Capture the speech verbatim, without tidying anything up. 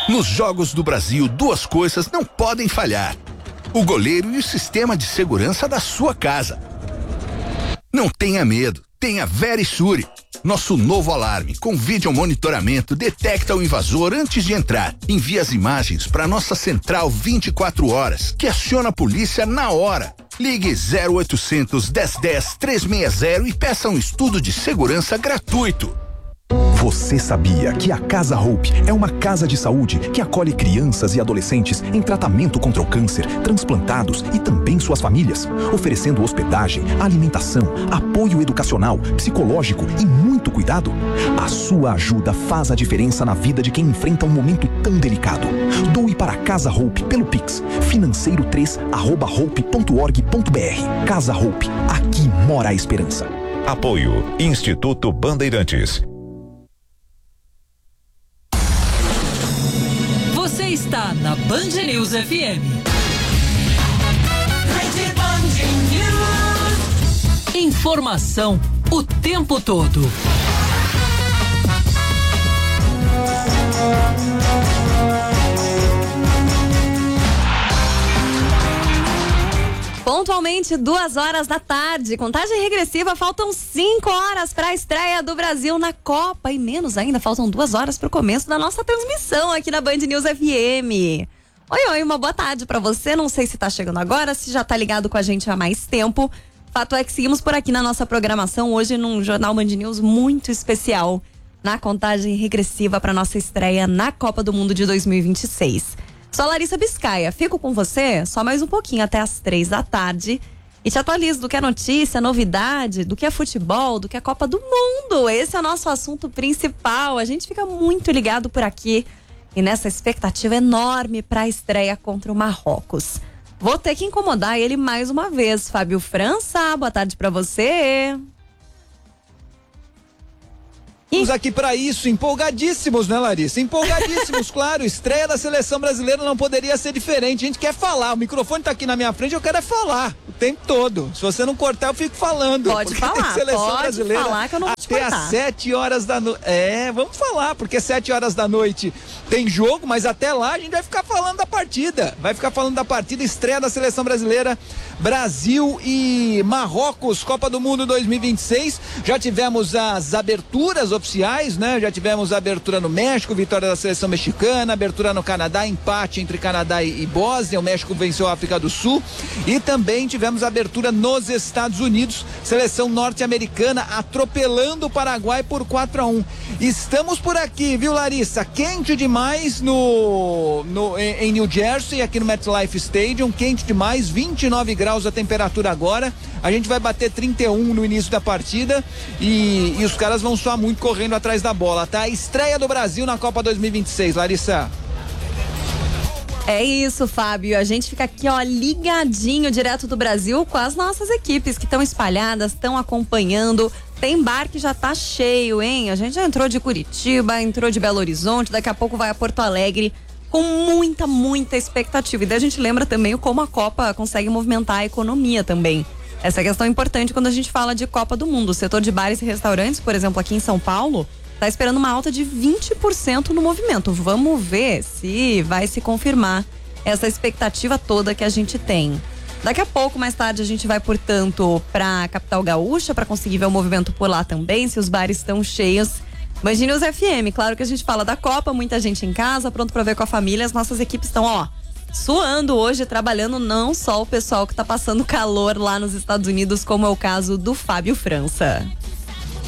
Nos Jogos do Brasil, duas coisas não podem falhar: o goleiro e o sistema de segurança da sua casa. Não tenha medo, tenha Verisure. Nosso novo alarme com vídeo monitoramento detecta o invasor antes de entrar. Envia as imagens para nossa central vinte e quatro horas, que aciona a polícia na hora. Ligue zero oitocentos, dez, dez, trezentos e sessenta e peça um estudo de segurança gratuito. Você sabia que a Casa Hope é uma casa de saúde que acolhe crianças e adolescentes em tratamento contra o câncer, transplantados e também suas famílias, oferecendo hospedagem, alimentação, apoio educacional, psicológico e muito cuidado? A sua ajuda faz a diferença na vida de quem enfrenta um momento tão delicado. Doe para a Casa Hope pelo Pix, financeiro três arroba hope ponto org ponto br. Casa Hope, aqui mora a esperança. Apoio Instituto Bandeirantes. Você está na Band News F M. Informação o tempo todo. Pontualmente, duas horas da tarde. Contagem regressiva, faltam cinco horas para a estreia do Brasil na Copa. E menos ainda, faltam duas horas para o começo da nossa transmissão aqui na Band News F M. Oi, oi, uma boa tarde para você. Não sei se tá chegando agora, se já tá ligado com a gente há mais tempo. Fato é que seguimos por aqui na nossa programação hoje num Jornal Band News muito especial, na contagem regressiva para nossa estreia na Copa do Mundo de dois mil e vinte e seis. Sou Larissa Biscaia, fico com você só mais um pouquinho até as três da tarde e te atualizo do que é notícia, novidade, do que é futebol, do que é Copa do Mundo. Esse é o nosso assunto principal. A gente fica muito ligado por aqui e nessa expectativa enorme para a estreia contra o Marrocos. Vou ter que incomodar ele mais uma vez. Fábio França, boa tarde para você. Estamos aqui para isso, empolgadíssimos, né, Larissa? Empolgadíssimos, claro. Estreia da seleção brasileira não poderia ser diferente. A gente quer falar. O microfone tá aqui na minha frente, eu quero é falar o tempo todo. Se você não cortar, eu fico falando. Pode porque falar, tem seleção pode brasileira falar que eu não vou te até cortar. às sete horas da noite. É, vamos falar, porque sete horas da noite tem jogo, mas até lá a gente vai ficar falando da partida. Vai ficar falando da partida, estreia da seleção brasileira, Brasil e Marrocos, Copa do Mundo dois mil e vinte e seis. Já tivemos as aberturas oficiais, né? Já tivemos a abertura no México, vitória da seleção mexicana, abertura no Canadá, empate entre Canadá e, e Bósnia. O México venceu a África do Sul. E também tivemos a abertura nos Estados Unidos, seleção norte-americana atropelando o Paraguai por quatro a um. Estamos por aqui, viu, Larissa? Quente demais no, no em, em New Jersey, aqui no MetLife Stadium, quente demais, vinte e nove graus a temperatura agora. A gente vai bater trinta e um no início da partida e, e os caras vão suar muito correndo atrás da bola, tá? Estreia do Brasil na Copa dois mil e vinte e seis, Larissa. É isso, Fábio. A gente fica aqui, ó, ligadinho direto do Brasil com as nossas equipes que estão espalhadas, estão acompanhando. Tem bar que já tá cheio, hein? A gente já entrou de Curitiba, entrou de Belo Horizonte, daqui a pouco vai a Porto Alegre com muita, muita expectativa. E daí a gente lembra também como a Copa consegue movimentar a economia também. Essa questão é importante quando a gente fala de Copa do Mundo. O setor de bares e restaurantes, por exemplo, aqui em São Paulo, tá esperando uma alta de vinte por cento no movimento. Vamos ver se vai se confirmar essa expectativa toda que a gente tem. Daqui a pouco, mais tarde, a gente vai, portanto, pra capital gaúcha para conseguir ver o movimento por lá também, se os bares estão cheios. Band News F M, claro que a gente fala da Copa, muita gente em casa, pronto para ver com a família. As nossas equipes estão, ó, suando hoje, trabalhando, não só o pessoal que tá passando calor lá nos Estados Unidos, como é o caso do Fábio França.